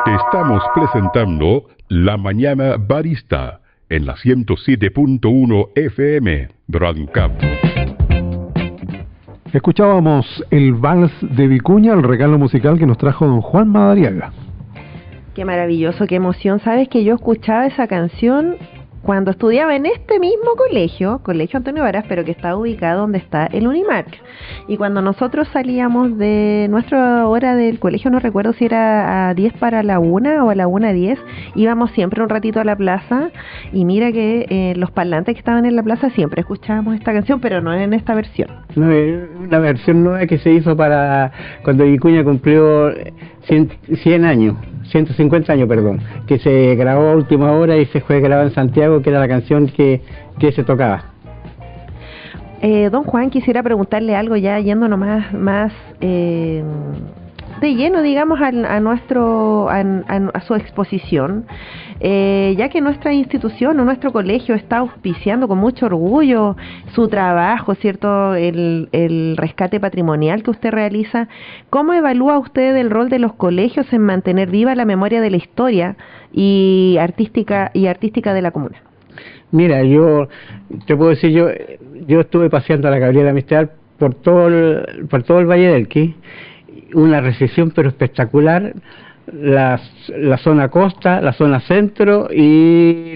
Estamos presentando La Mañana Barista en la 107.1 FM Brancap. Escuchábamos el Vals de Vicuña, el regalo musical que nos trajo don Juan Madariaga. Qué maravilloso, qué emoción. Sabes que yo escuchaba esa canción cuando estudiaba en este mismo colegio, Colegio Antonio Varas, pero que está ubicado donde está el Unimark. Y cuando nosotros salíamos de nuestra hora del colegio, no recuerdo si era a 10 para la 1 o a la 1:10, íbamos siempre un ratito a la plaza, y mira que los parlantes que estaban en la plaza siempre escuchábamos esta canción, pero no en esta versión. No, es una versión nueva que se hizo para cuando Vicuña cumplió 100 años. 150 años, perdón, que se grabó a última hora y se fue grabado en Santiago, que era la canción que se tocaba. Don Juan, quisiera preguntarle algo ya yéndonos más de lleno, digamos, a su exposición, ya que nuestra institución o nuestro colegio está auspiciando con mucho orgullo su trabajo, ¿cierto?, el rescate patrimonial que usted realiza. ¿Cómo evalúa usted el rol de los colegios en mantener viva la memoria de la historia y artística de la comuna? Mira, yo te puedo decir, yo estuve paseando a la Gabriela Mistral por todo el Valle del Elqui, una recepción pero espectacular, la zona costa, la zona centro y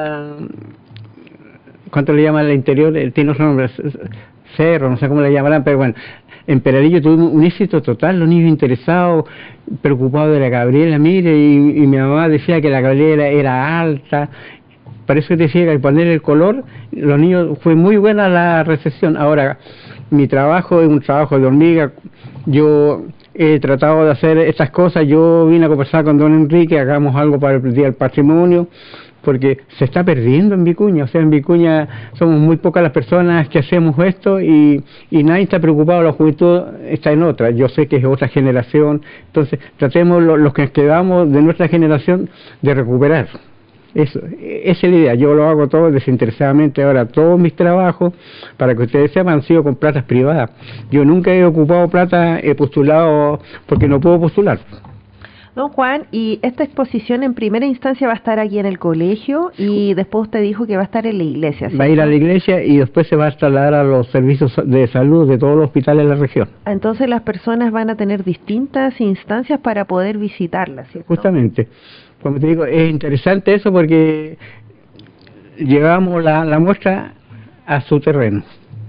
¿cuánto le llaman al interior? Tiene otro nombre, cerro, no sé cómo le llamarán, pero bueno, en Peralillo tuvimos un éxito total, los niños interesados, preocupados de la Gabriela, mire, y mi mamá decía que la Gabriela era alta. Por eso te decía que al poner el color, los niños, fue muy buena la recepción. Ahora, mi trabajo es un trabajo de hormiga. Yo he tratado de hacer estas cosas. Yo vine a conversar con don Enrique, hagamos algo para el Día del Patrimonio, porque se está perdiendo en Vicuña. O sea, en Vicuña somos muy pocas las personas que hacemos esto y nadie está preocupado, la juventud está en otra. Yo sé que es otra generación, entonces tratemos los que quedamos de nuestra generación de recuperar. Esa es la idea. Yo lo hago todo desinteresadamente. Ahora todos mis trabajos, para que ustedes sepan, han sido con platas privadas. Yo nunca he ocupado plata, he postulado porque no puedo postular. Don Juan, y esta exposición en primera instancia va a estar aquí en el colegio y después usted dijo que va a estar en la iglesia, ¿cierto? Va a ir a la iglesia y después se va a trasladar a los servicios de salud de todos los hospitales de la región. Entonces las personas van a tener distintas instancias para poder visitarla, ¿cierto? Justamente. Como te digo, es interesante eso porque llevamos la muestra a su terreno.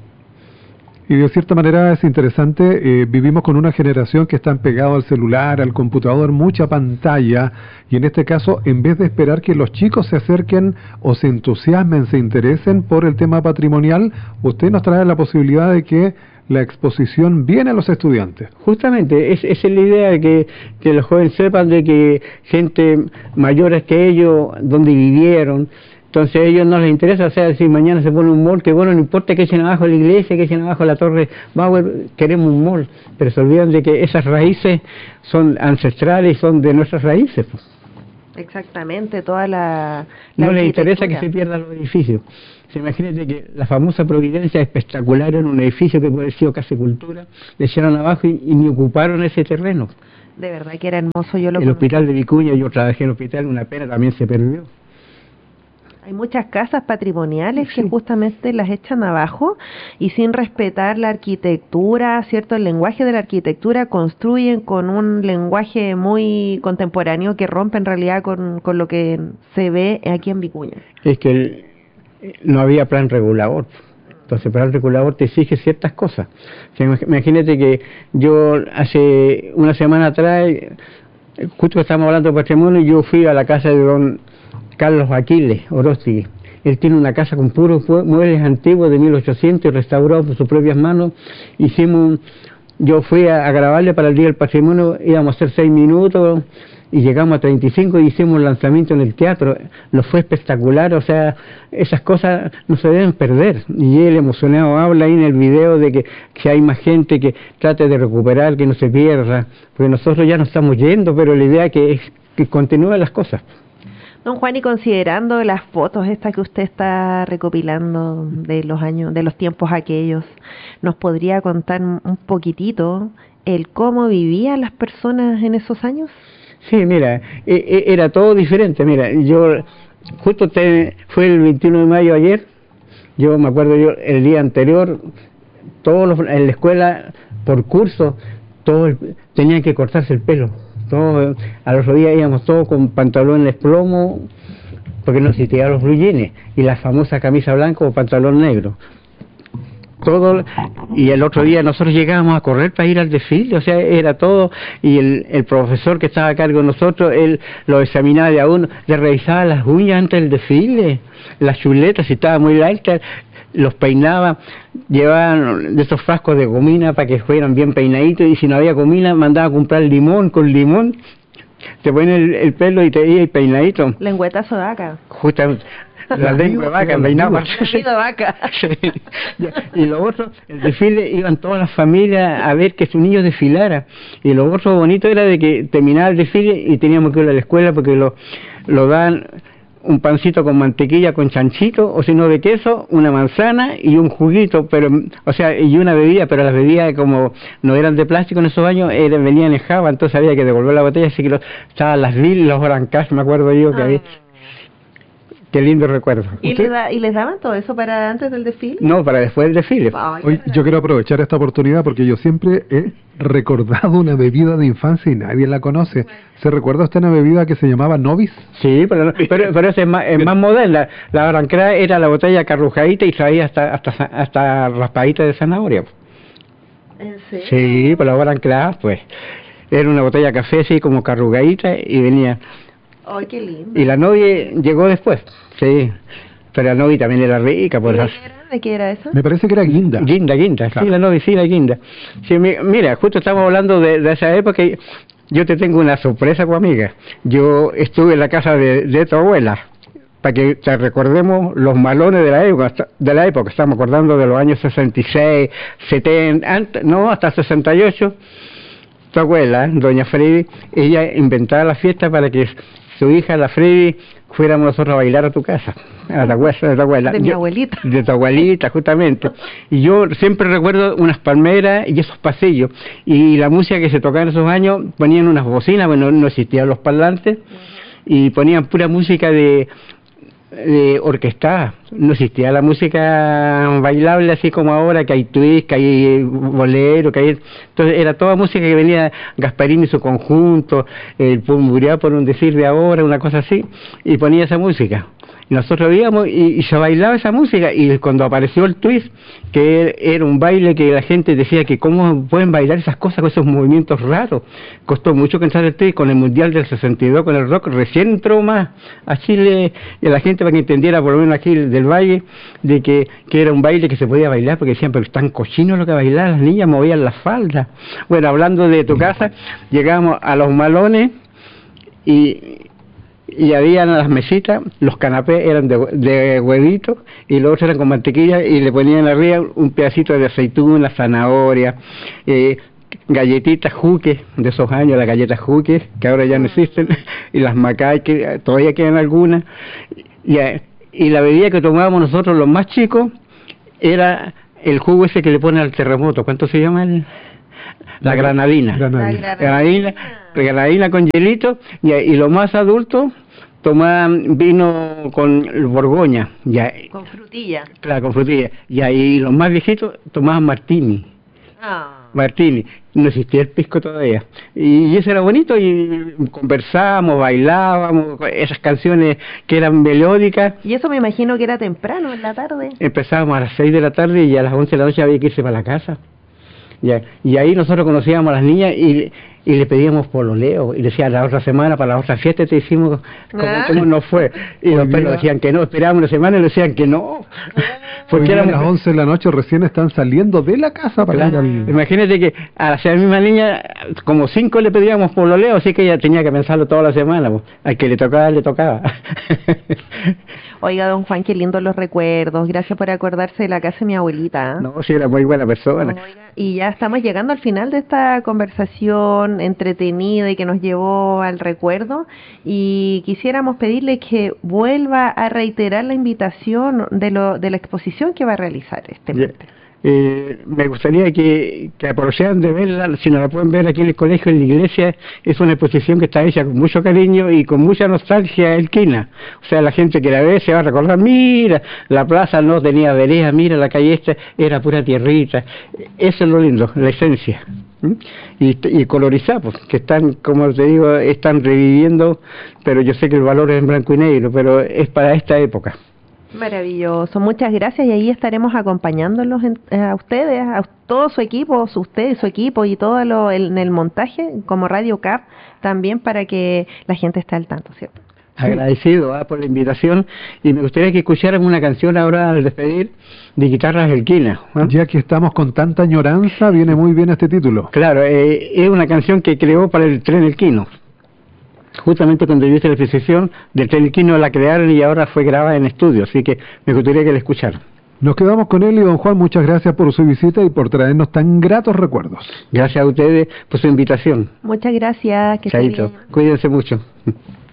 Y de cierta manera es interesante, vivimos con una generación que están pegados al celular, al computador, mucha pantalla, y en este caso, en vez de esperar que los chicos se acerquen o se entusiasmen, se interesen por el tema patrimonial, usted nos trae la posibilidad de que la exposición viene a los estudiantes. Justamente, esa es la idea de que los jóvenes sepan de que gente mayores que ellos, donde vivieron. Entonces a ellos no les interesa, o sea, si mañana se pone un mall, que bueno, no importa que echen abajo la iglesia, que echen abajo la torre Bauer, queremos un mall, pero se olvidan de que esas raíces son ancestrales y son de nuestras raíces. Pues. Exactamente, toda la no les interesa que se pierdan los edificios. Se imagínate que la famosa Providencia espectacular en un edificio que puede haber sido Casa de Cultura, le echaron abajo y ni ocuparon ese terreno. De verdad que era hermoso. El hospital de Vicuña, yo trabajé en el hospital, una pena, también se perdió. Hay muchas casas patrimoniales que justamente las echan abajo y sin respetar la arquitectura, ¿cierto? El lenguaje de la arquitectura, construyen con un lenguaje muy contemporáneo que rompe en realidad con lo que se ve aquí en Vicuña. Es que no había plan regulador. Entonces el plan regulador te exige ciertas cosas. O sea, imagínate que yo hace una semana atrás, justo que estábamos hablando de patrimonio, yo fui a la casa de don Carlos Aquiles Oroztegui. Él tiene una casa con puros muebles antiguos de 1800 y restaurados por sus propias manos. Yo fui a grabarle para el Día del Patrimonio, íbamos a hacer 6 minutos y llegamos a 35 y hicimos un lanzamiento en el teatro. Lo fue espectacular, o sea, esas cosas no se deben perder. Y él emocionado habla ahí en el video de que hay más gente que trate de recuperar, que no se pierda, porque nosotros ya nos estamos yendo, pero la idea es que continúen las cosas. Don Juan, y considerando las fotos estas que usted está recopilando de los tiempos aquellos, ¿nos podría contar un poquitito el cómo vivían las personas en esos años? Sí, mira, era todo diferente. Mira, yo justo fue el 21 de mayo ayer, yo me acuerdo el día anterior, en la escuela, por curso, todos tenían que cortarse el pelo. Todos, al otro día íbamos todos con pantalones plomo, porque no existían los blue jeans, y la famosa camisa blanca o pantalón negro. Todo, y el otro día nosotros llegábamos a correr para ir al desfile, o sea, era todo, y el profesor que estaba a cargo de nosotros, él lo examinaba de a uno, le revisaba las uñas antes del desfile, las chuletas, si estaba muy alta, los peinaba, llevaban de esos frascos de gomina para que fueran bien peinaditos, y si no había gomina, mandaba a comprar limón, con limón, te ponen el pelo y te iba peinadito. Lengüetazo de vaca. Justamente. La lengua de vaca, peinaba. De vaca. Y lo otro, el desfile, iban todas las familias a ver que su niño desfilara. Y lo otro bonito era de que terminaba el desfile y teníamos que ir a la escuela porque lo dan un pancito con mantequilla, con chanchito, o si no de queso, una manzana y un juguito, pero, o sea, y una bebida, pero las bebidas como no eran de plástico en esos años, venían en java, entonces había que devolver la botella, así que estaban las Bill, los Orancash, me acuerdo yo que había. Qué lindo recuerdo. ¿Y les daban todo eso para antes del desfile? No, para después del desfile. Hoy yo quiero aprovechar esta oportunidad porque yo siempre he recordado una bebida de infancia y nadie la conoce. ¿Se recuerda usted una bebida que se llamaba Novis? Sí, pero esa es más moderna. La Brancra era la botella carrujadita y traía hasta raspadita de zanahoria. ¿En serio? Sí, pero la Brancra, pues, era una botella de café así como carrugadita y venía... ¡Ay, qué lindo! Y la novia llegó después, sí. Pero la novia también era rica. ¿De qué era eso? Me parece que era guinda. Guinda, claro. Sí, la novia, sí, la guinda. Sí, mira, justo estamos hablando de esa época y yo te tengo una sorpresa, pues, amiga. Yo estuve en la casa de tu abuela, para que te recordemos los malones de la época. Estamos acordando de los años 66, 70, no, hasta 68. Tu abuela, doña Freddy, ella inventaba la fiesta para que su hija, la Freddy, fuéramos nosotros a bailar a tu casa, a la casa de tu abuela. De mi abuelita. De tu abuelita, justamente. Y yo siempre recuerdo unas palmeras y esos pasillos. Y la música que se tocaba en esos años, ponían unas bocinas, bueno, no existían los parlantes, y ponían pura música de orquestada. No existía la música bailable así como ahora, que hay twist, que hay bolero, que hay... Entonces era toda música que venía Gasparín y su conjunto, el Pumbureá, por un decir de ahora, una cosa así, y ponía esa música. Y nosotros íbamos y se bailaba esa música, y cuando apareció el twist, que era un baile que la gente decía que cómo pueden bailar esas cosas con esos movimientos raros. Costó mucho que entrar el twist. Con el Mundial del 62, con el rock, recién entró más a Chile y a la gente para que entendiera, por lo menos aquí del Valle, de que era un baile que se podía bailar, porque decían, pero están cochinos lo que bailaban, las niñas movían las faldas. Bueno, hablando de tu casa, llegamos a los malones y habían las mesitas, los canapés eran de huevitos y los otros eran con mantequilla y le ponían arriba un pedacito de aceituna, zanahoria, galletitas juques de esos años, las galletas juques que ahora ya no existen, y las macay que todavía quedan algunas, y la bebida que tomábamos nosotros los más chicos era el jugo ese que le ponen al terremoto. ¿Cuánto se llama? La granadina. Granadina con hielito, y los más adultos tomaban vino con Borgoña. Con frutilla. Claro, con frutilla. Y los más viejitos tomaban martini. Martini. No existía el pisco todavía. Y eso era bonito, y conversábamos, bailábamos, esas canciones que eran melódicas. Y eso me imagino que era temprano, en la tarde. Empezábamos a las 6 de la tarde y a las 11 de la noche había que irse para la casa. Y ahí nosotros conocíamos a las niñas y le pedíamos pololeo, y decía, la otra semana, para la otra fiesta te hicimos como nos fue, y los perros decían que no, esperábamos una semana y decían que no, porque a las 11 de la noche recién están saliendo de la casa para ir al... Imagínate que a la misma niña, como 5 le pedíamos pololeo, así que ella tenía que pensarlo toda la semana, pues. Al que le tocaba. Oiga, don Juan, qué lindos los recuerdos, gracias por acordarse de la casa de mi abuelita. No, sí, era muy buena persona. Oiga, y ya estamos llegando al final de esta conversación entretenida y que nos llevó al recuerdo, y quisiéramos pedirle que vuelva a reiterar la invitación de la exposición que va a realizar este martes. me gustaría que aprovecharan de verla, si no la pueden ver aquí en el colegio, en la iglesia. Es una exposición que está hecha con mucho cariño y con mucha nostalgia elquina. O sea, la gente que la ve se va a recordar, mira, la plaza no tenía vereda, mira, la calle esta era pura tierrita. Eso es lo lindo, la esencia. Y colorizados, que están, como te digo, están reviviendo, pero yo sé que el valor es en blanco y negro, pero es para esta época. Maravilloso, muchas gracias, y ahí estaremos acompañándolos a ustedes, a todo su equipo, ustedes, su equipo y todo en el montaje como Radio CAP también, para que la gente esté al tanto, ¿cierto? Agradecido por la invitación, y me gustaría que escucharan una canción ahora al despedir de Guitarras Elquinas. Ya que estamos con tanta añoranza, viene muy bien este título. Claro, es una canción que creó para el Tren Elquino. Justamente cuando yo hice la exposición del Tren Elquino la crearon y ahora fue grabada en estudio, así que me gustaría que la escucharan. Nos quedamos con él, y don Juan, muchas gracias por su visita y por traernos tan gratos recuerdos. Gracias a ustedes por su invitación. Muchas gracias. Que Chaito, cuídense mucho.